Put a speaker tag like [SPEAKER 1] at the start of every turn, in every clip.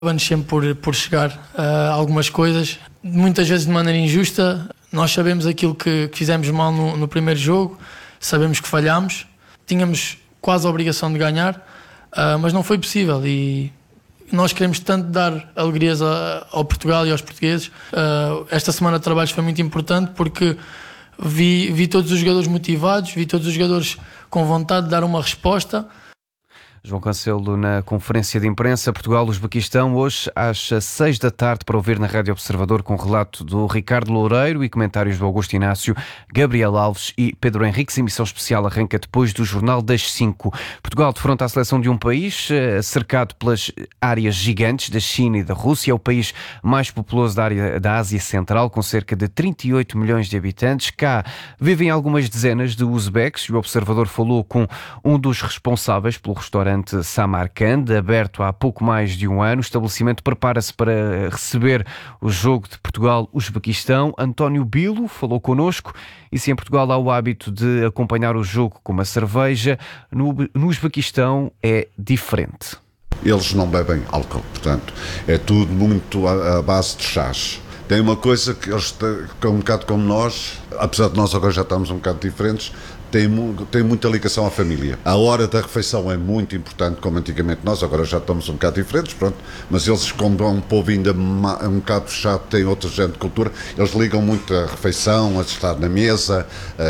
[SPEAKER 1] Vamos sempre por chegar a algumas coisas, muitas vezes de maneira injusta. Nós sabemos aquilo que fizemos mal no primeiro jogo, sabemos que falhámos, tínhamos quase a obrigação de ganhar, mas não foi possível e nós queremos tanto dar alegrias ao Portugal e aos portugueses. Esta semana de trabalhos foi muito importante porque vi todos os jogadores motivados, vi todos os jogadores com vontade de dar uma resposta.
[SPEAKER 2] João Cancelo na conferência de imprensa. Portugal-Uzbequistão, hoje às 6 da tarde, para ouvir na Rádio Observador, com relato do Ricardo Loureiro e comentários do Augusto Inácio, Gabriel Alves e Pedro Henriques. Emissão especial arranca depois do Jornal das 5. Portugal defronta a seleção de um país cercado pelas áreas gigantes da China e da Rússia. É o país mais populoso da área da Ásia Central, com cerca de 38 milhões de habitantes. Cá vivem algumas dezenas de uzbeques e o Observador falou com um dos responsáveis pelo restaurante Samarkand, aberto há pouco mais de um ano. O estabelecimento prepara-se para receber o jogo de Portugal-Uzbequistão. António Bilo falou connosco e se em Portugal há o hábito de acompanhar o jogo com uma cerveja, no Uzbequistão é diferente.
[SPEAKER 3] Eles não bebem álcool, portanto, é tudo muito à base de chás. Tem uma coisa que eles têm um bocado como nós, apesar de nós agora já estamos um bocado diferentes, tem muita ligação à família. A hora da refeição é muito importante, como antigamente nós, agora já estamos um bocado diferentes, pronto, mas eles, como é um povo ainda um bocado fechado, tem outro género de cultura, eles ligam muito à refeição, a estar na mesa,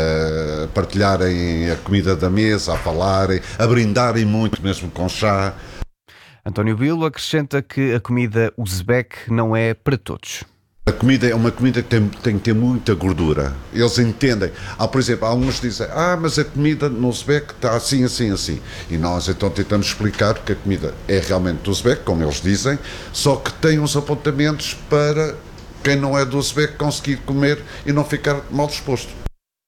[SPEAKER 3] a partilharem a comida da mesa, a falarem, a brindarem muito, mesmo com chá.
[SPEAKER 2] António Bilo acrescenta que a comida uzbeque não é para todos.
[SPEAKER 3] A comida é uma comida que tem que ter muita gordura. Eles entendem. Por exemplo, alguns dizem, mas a comida no Uzbeque está assim, assim, assim. E nós então tentamos explicar que a comida é realmente do Uzbeque, como eles dizem, só que tem uns apontamentos para quem não é do Uzbeque conseguir comer e não ficar mal disposto.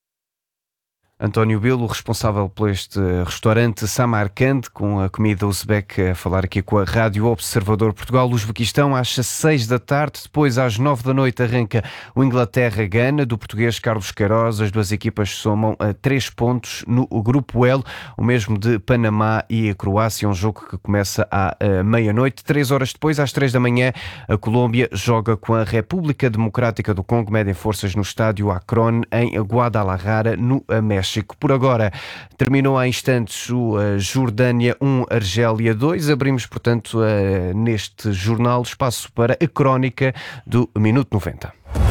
[SPEAKER 2] António Bilo, responsável por este restaurante Samarkand, com a comida uzbeque, a falar aqui com a Rádio Observador. Portugal-Uzbequistão às 6 da tarde, depois às 9 da noite arranca o Inglaterra-Gana, do português Carlos Queiroz. As duas equipas somam 3 pontos no grupo L, o mesmo de Panamá e a Croácia, um jogo que começa à meia-noite. 3 horas depois, às 3 da manhã, a Colômbia joga com a República Democrática do Congo, medem forças no estádio Akron, em Guadalajara, no México. Por agora, terminou há instantes o Jordânia 1, Argélia 2. Abrimos, portanto, neste jornal espaço para a crónica do Minuto 90.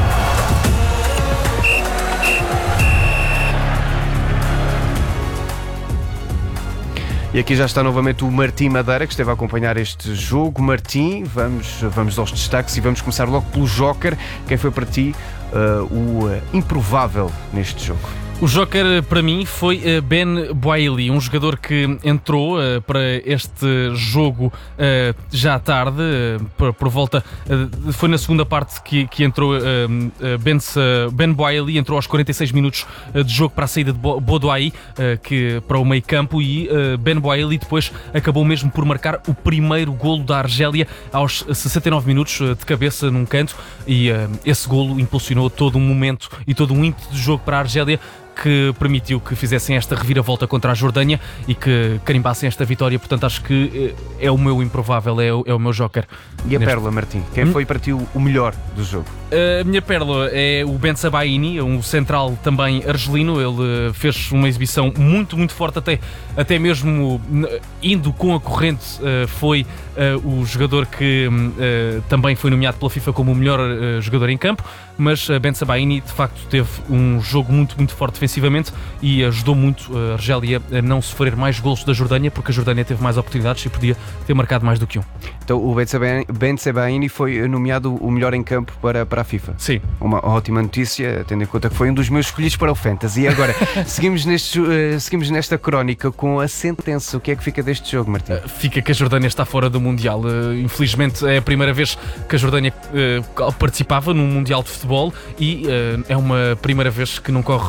[SPEAKER 2] E aqui já está novamente o Martim Madeira, que esteve a acompanhar este jogo. Martim, vamos aos destaques e vamos começar logo pelo Joker. Quem foi para ti o improvável neste jogo?
[SPEAKER 4] O joker para mim foi Ben Boaili, um jogador que entrou para este jogo já à tarde, por volta, foi na segunda parte que entrou Ben Boaili, entrou aos 46 minutos de jogo para a saída de Bodoai, para o meio campo, e Ben Boaili depois acabou mesmo por marcar o primeiro golo da Argélia aos 69 minutos de cabeça num canto, e esse golo impulsionou todo um momento e todo um ímpeto de jogo para a Argélia, que permitiu que fizessem esta reviravolta contra a Jordânia e que carimbassem esta vitória. Portanto, acho que é o meu improvável, é o meu joker.
[SPEAKER 2] E a pérola, Martim? Quem foi para ti o melhor do jogo?
[SPEAKER 4] A minha pérola é o Ben Sebaini, um central também argelino. Ele fez uma exibição muito, muito forte, até mesmo indo com a corrente. Foi o jogador que também foi nomeado pela FIFA como o melhor jogador em campo, mas Ben Sebaini de facto teve um jogo muito, muito forte defensivamente e ajudou muito a Argélia a não sofrer mais golos da Jordânia, porque a Jordânia teve mais oportunidades e podia ter marcado mais do que um.
[SPEAKER 2] Então o Ben Sebaini foi nomeado o melhor em campo para a FIFA.
[SPEAKER 4] Sim.
[SPEAKER 2] Uma ótima notícia, tendo em conta que foi um dos meus escolhidos para o Fantasy. E agora, seguimos nesta crónica com a sentença. O que é que fica deste jogo, Martim?
[SPEAKER 4] Fica que a Jordânia está fora do Mundial. Infelizmente é a primeira vez que a Jordânia participava num Mundial de futebol e é uma primeira vez que não corre muito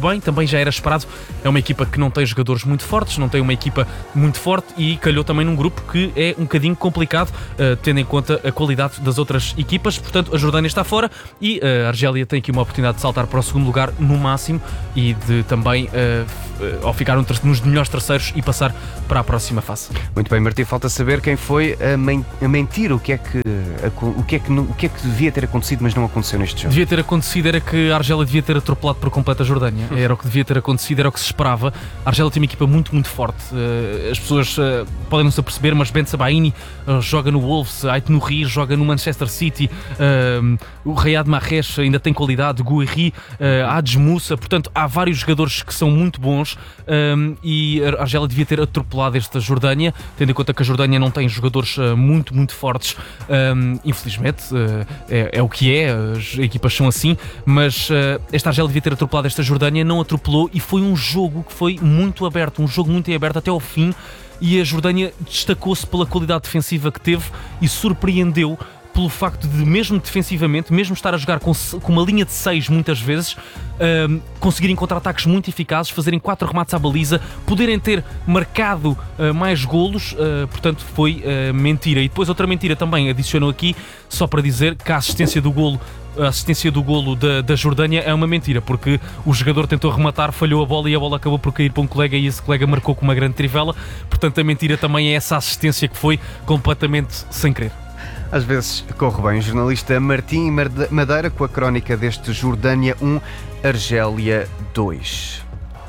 [SPEAKER 4] bem, também já era esperado. É uma equipa que não tem jogadores muito fortes, não tem uma equipa muito forte e calhou também num grupo que é um bocadinho complicado, tendo em conta a qualidade das outras equipas. Portanto, a Jordânia está fora e a Argélia tem aqui uma oportunidade de saltar para o segundo lugar no máximo e de também, ao ficar nos melhores terceiros, e passar para a próxima fase.
[SPEAKER 2] Muito bem, Martim, falta saber quem foi a mentir, o que é que devia ter acontecido, mas não aconteceu neste jogo.
[SPEAKER 4] Devia ter acontecido era que a Argélia devia ter atropelado por completo a Jordânia. Era o que devia ter acontecido, era o que se esperava. A Argélia tem uma equipa muito, muito forte. As pessoas podem não se aperceber, mas Ben Sebaini joga no Wolves, Ait Nouri joga no Manchester City, o Riyad Mahrez ainda tem qualidade, Gouiri, Adj Moussa, portanto há vários jogadores que são muito bons, e a Argélia devia ter atropelado esta Jordânia, tendo em conta que a Jordânia não tem jogadores muito, muito fortes. Infelizmente é o que é, as equipas são assim, mas esta Argélia devia ter atropelado esta Jordânia, não atropelou, e foi um jogo que foi muito aberto, um jogo muito aberto até ao fim, e a Jordânia destacou-se pela qualidade defensiva que teve e surpreendeu pelo facto de, mesmo defensivamente, mesmo estar a jogar com uma linha de 6 muitas vezes, conseguirem contra-ataques muito eficazes, fazerem 4 remates à baliza, poderem ter marcado mais golos. Portanto, foi mentira. E depois outra mentira também adicionou aqui, só para dizer que a assistência do golo da Jordânia é uma mentira, porque o jogador tentou rematar, falhou a bola e a bola acabou por cair para um colega e esse colega marcou com uma grande trivela. Portanto, a mentira também é essa assistência que foi completamente sem querer.
[SPEAKER 2] Às vezes corre bem. O jornalista Martim Madeira com a crónica deste Jordânia 1, Argélia 2.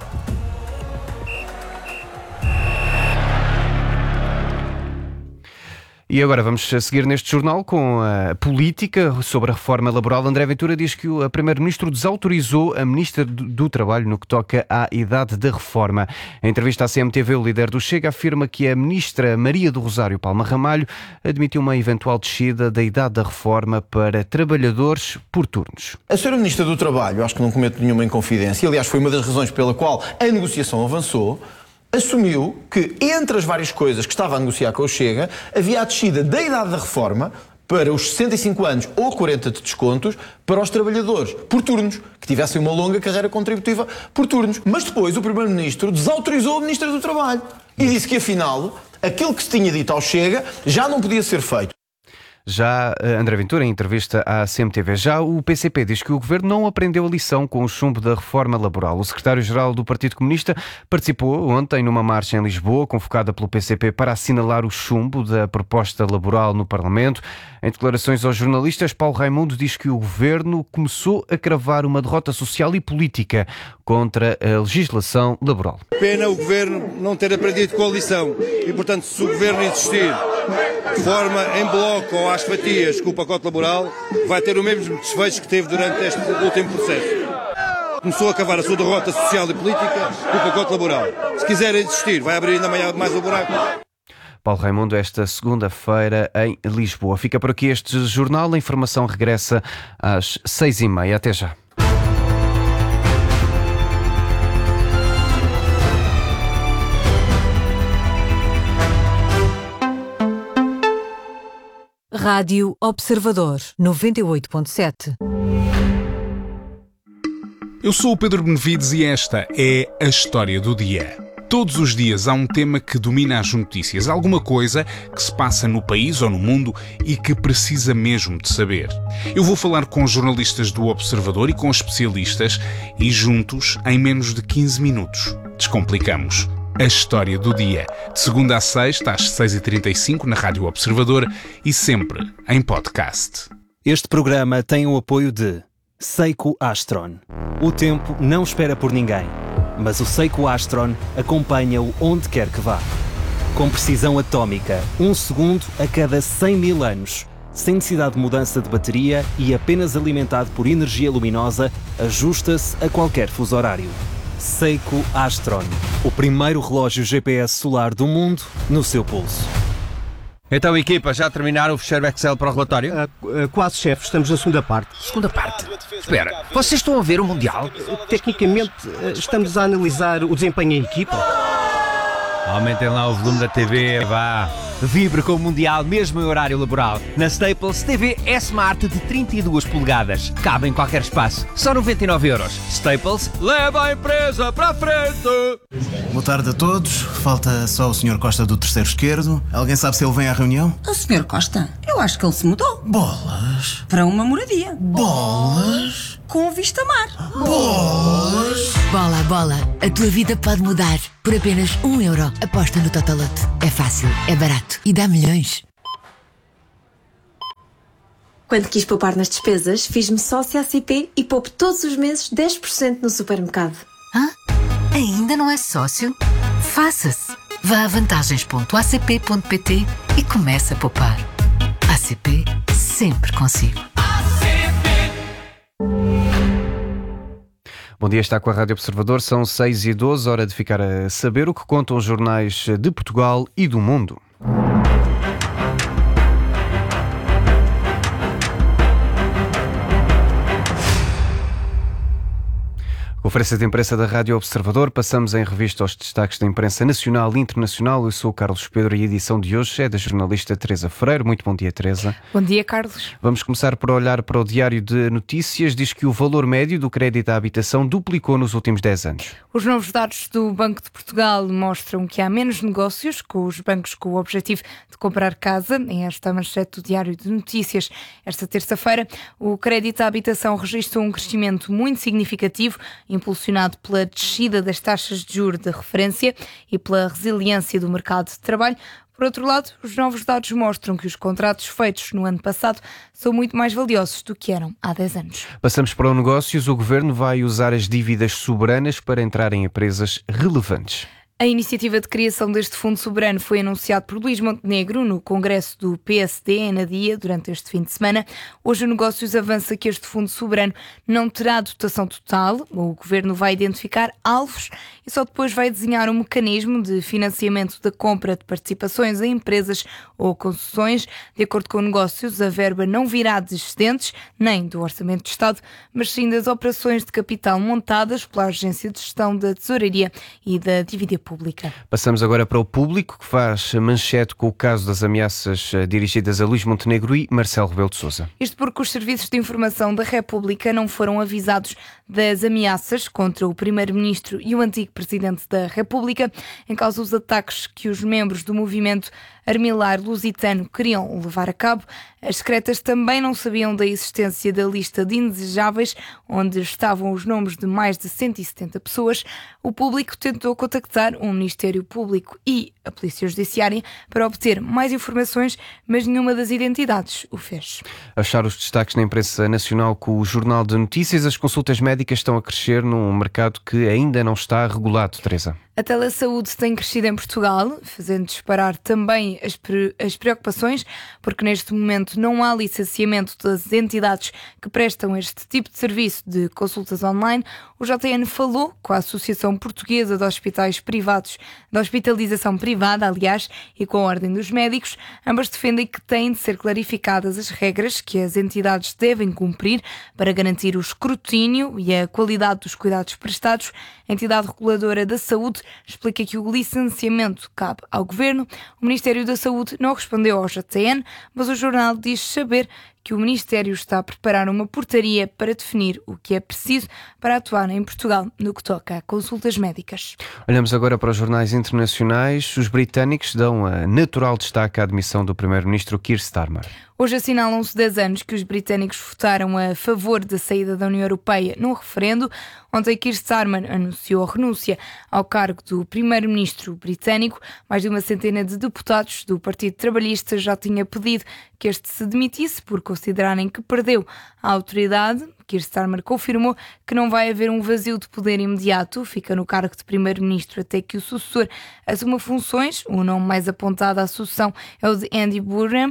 [SPEAKER 2] E agora vamos seguir neste jornal com a política sobre a reforma laboral. André Ventura diz que o Primeiro-Ministro desautorizou a Ministra do Trabalho no que toca à idade da reforma. Em entrevista à CMTV, o líder do Chega afirma que a Ministra Maria do Rosário Palma Ramalho admitiu uma eventual descida da idade da reforma para trabalhadores por turnos.
[SPEAKER 5] A Sra. Ministra do Trabalho, acho que não cometo nenhuma inconfidência, aliás foi uma das razões pela qual a negociação avançou, assumiu que, entre as várias coisas que estava a negociar com o Chega, havia a descida da idade da reforma para os 65 anos ou 40 de descontos para os trabalhadores por turnos, que tivessem uma longa carreira contributiva por turnos. Mas depois o Primeiro-Ministro desautorizou a Ministra do Trabalho e disse que, afinal, aquilo que se tinha dito ao Chega já não podia ser feito.
[SPEAKER 2] Já André Ventura, em entrevista à CMTV, já o PCP diz que o Governo não aprendeu a lição com o chumbo da reforma laboral. O secretário-geral do Partido Comunista participou ontem numa marcha em Lisboa, convocada pelo PCP para assinalar o chumbo da proposta laboral no Parlamento. Em declarações aos jornalistas, Paulo Raimundo diz que o Governo começou a cravar uma derrota social e política contra a legislação laboral.
[SPEAKER 6] Pena o Governo não ter aprendido com a lição e, portanto, se o Governo insistir de forma em bloco ou às fatias com o pacote laboral, vai ter o mesmo desfecho que teve durante este último processo. Começou a cavar a sua derrota social e política com o pacote laboral. Se quiser insistir, vai abrir ainda mais o buraco.
[SPEAKER 2] Paulo Raimundo, esta segunda-feira em Lisboa. Fica por aqui este jornal. A informação regressa às 6h30. Até já.
[SPEAKER 7] Rádio Observador 98.7.
[SPEAKER 8] Eu sou o Pedro Benevides e esta é a história do dia. Todos os dias há um tema que domina as notícias, alguma coisa que se passa no país ou no mundo e que precisa mesmo de saber. Eu vou falar com jornalistas do Observador e com especialistas e juntos, em menos de 15 minutos, descomplicamos a história do dia. De segunda a sexta, às 6h35, na Rádio Observador e sempre em podcast.
[SPEAKER 9] Este programa tem o apoio de Seiko Astron. O tempo não espera por ninguém, mas o Seiko Astron acompanha-o onde quer que vá. Com precisão atómica, 1 segundo a cada 100 mil anos. Sem necessidade de mudança de bateria e apenas alimentado por energia luminosa, ajusta-se a qualquer fuso horário. Seiko Astron, o primeiro relógio GPS solar do mundo no seu pulso.
[SPEAKER 10] Então, equipa, já terminaram o fecheiro Excel para o relatório?
[SPEAKER 11] Quase, chefe. Estamos na segunda parte.
[SPEAKER 10] Segunda parte? Espera, vocês estão a ver o Mundial?
[SPEAKER 11] Tecnicamente, estamos a analisar o desempenho em equipa.
[SPEAKER 10] Aumentem lá o volume da TV, vá. Vibre com o Mundial mesmo em horário laboral. Na Staples, TV S-Smart de 32 polegadas. Cabe em qualquer espaço. Só 99€. Staples, leva a empresa para a frente!
[SPEAKER 12] Boa tarde a todos. Falta só o Sr. Costa do terceiro esquerdo. Alguém sabe se ele vem à reunião?
[SPEAKER 13] O Sr. Costa? Eu acho que ele se mudou.
[SPEAKER 12] Bolas.
[SPEAKER 13] Para uma moradia.
[SPEAKER 12] Bolas.
[SPEAKER 13] Com vista a mar.
[SPEAKER 12] Bolas.
[SPEAKER 14] Bola a bola. A tua vida pode mudar. Por apenas €1. Aposta no Totolote. É fácil, é barato e dá milhões.
[SPEAKER 15] Quando quis poupar nas despesas, fiz-me sócia ACP e poupo todos os meses 10% no supermercado.
[SPEAKER 14] Hã? Ainda não é sócio? Faça-se. Vá a vantagens.acp.pt e comece a poupar. ACP sempre consigo.
[SPEAKER 2] Bom dia, está com a Rádio Observador, são 6h12, hora de ficar a saber o que contam os jornais de Portugal e do mundo. Conferência de imprensa da Rádio Observador, passamos em revista aos destaques da imprensa nacional e internacional. Eu sou o Carlos Pedro e a edição de hoje é da jornalista Teresa Freire. Muito bom dia, Teresa.
[SPEAKER 16] Bom dia, Carlos.
[SPEAKER 2] Vamos começar por olhar para o Diário de Notícias. Diz que o valor médio do crédito à habitação duplicou nos últimos 10 anos.
[SPEAKER 16] Os novos dados do Banco de Portugal mostram que há menos negócios com os bancos com o objetivo de comprar casa. Em esta manchete do Diário de Notícias, esta terça-feira, o crédito à habitação registrou um crescimento muito significativo, impulsionado pela descida das taxas de juros de referência e pela resiliência do mercado de trabalho. Por outro lado, os novos dados mostram que os contratos feitos no ano passado são muito mais valiosos do que eram há 10 anos.
[SPEAKER 2] Passamos para os negócios. O Governo vai usar as dívidas soberanas para entrar em empresas relevantes.
[SPEAKER 16] A iniciativa de criação deste Fundo Soberano foi anunciado por Luís Montenegro no Congresso do PSD em Nadia durante este fim de semana. Hoje o Negócios avança que este Fundo Soberano não terá dotação total. O Governo vai identificar alvos e só depois vai desenhar um mecanismo de financiamento da compra de participações em empresas ou concessões. De acordo com o Negócios, a verba não virá de excedentes nem do Orçamento de Estado, mas sim das operações de capital montadas pela Agência de Gestão da Tesouraria e da Dívida Pública.
[SPEAKER 2] Passamos agora para o Público, que faz manchete com o caso das ameaças dirigidas a Luís Montenegro e Marcelo Rebelo de Sousa.
[SPEAKER 16] Isto porque os serviços de informação da República não foram avisados das ameaças contra o Primeiro-Ministro e o antigo Presidente da República, em causa dos ataques que os membros do movimento Armilar Lusitano queriam levar a cabo. As secretas também não sabiam da existência da lista de indesejáveis, onde estavam os nomes de mais de 170 pessoas. O Público tentou contactar o Ministério Público e a Polícia Judiciária para obter mais informações, mas nenhuma das identidades o fez.
[SPEAKER 2] Achar os destaques na imprensa nacional com o Jornal de Notícias. As consultas médicas estão a crescer num mercado que ainda não está regulado, Teresa.
[SPEAKER 16] A telesaúde tem crescido em Portugal, fazendo disparar também as preocupações, porque neste momento não há licenciamento das entidades que prestam este tipo de serviço de consultas online. O JN falou com a Associação Portuguesa de Hospitais Privados, da Hospitalização Privada, aliás, e com a Ordem dos Médicos. Ambas defendem que têm de ser clarificadas as regras que as entidades devem cumprir para garantir o escrutínio e a qualidade dos cuidados prestados. A entidade reguladora da saúde explica que o licenciamento cabe ao Governo. O Ministério da Saúde não respondeu ao JTN, mas o jornal diz saber que o Ministério está a preparar uma portaria para definir o que é preciso para atuar em Portugal no que toca a consultas médicas.
[SPEAKER 2] Olhamos agora para os jornais internacionais. Os britânicos dão a natural destaque à admissão do Primeiro-Ministro Keir Starmer.
[SPEAKER 16] Hoje assinalam-se 10 anos que os britânicos votaram a favor da saída da União Europeia num referendo. Ontem Keir Starmer anunciou a renúncia ao cargo do primeiro-ministro britânico. Mais de uma centena de deputados do Partido Trabalhista já tinha pedido que este se demitisse por considerarem que perdeu a autoridade. Keir Starmer confirmou que não vai haver um vazio de poder imediato. Fica no cargo de primeiro-ministro até que o sucessor assuma funções. O nome mais apontado à sucessão é o de Andy Burnham.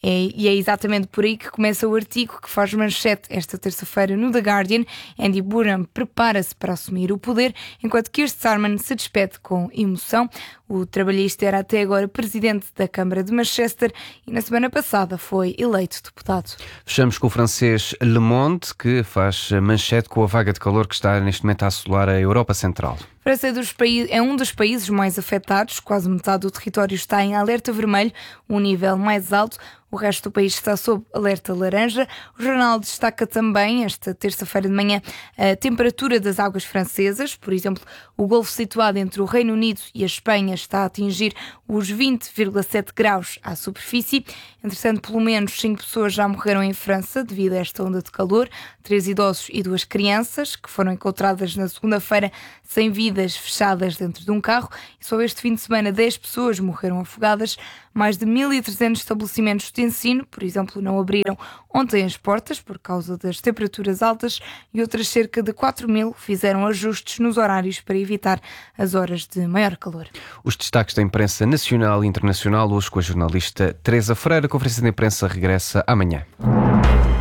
[SPEAKER 16] E é exatamente por aí que começa o artigo que faz manchete esta terça-feira no The Guardian. Andy Burnham prepara-se para assumir o poder, enquanto Keir Starmer se despede com emoção. O trabalhista era até agora presidente da Câmara de Manchester e na semana passada foi eleito deputado.
[SPEAKER 2] Fechamos com o francês Le Monde, que faz manchete com a vaga de calor que está neste momento a assolar a Europa Central.
[SPEAKER 16] França é um dos países mais afetados, quase metade do território está em alerta vermelho, um nível mais alto. O resto do país está sob alerta laranja. O jornal destaca também, esta terça-feira de manhã, a temperatura das águas francesas. Por exemplo, o Golfo situado entre o Reino Unido e a Espanha está a atingir os 20,7 graus à superfície. Entretanto, pelo menos 5 pessoas já morreram em França devido a esta onda de calor. 3 idosos e 2 crianças, que foram encontradas na segunda-feira sem vidas, fechadas dentro de um carro. E só este fim de semana 10 pessoas morreram afogadas. Mais de 1.300 estabelecimentos de ensino, por exemplo, não abriram ontem as portas por causa das temperaturas altas e outras cerca de 4.000 fizeram ajustes nos horários para evitar as horas de maior calor.
[SPEAKER 2] Os destaques da imprensa nacional e internacional, hoje com a jornalista Teresa Freira. A conferência de imprensa regressa amanhã.